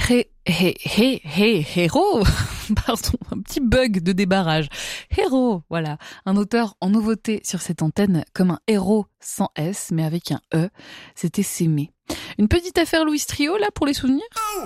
Héros, pardon, un petit bug de débarrage. Héros, voilà, un auteur en nouveauté sur cette antenne, comme un héros sans S, mais avec un E, c'était S'aimer. Une petite affaire Louis Trio, là, pour les souvenirs ?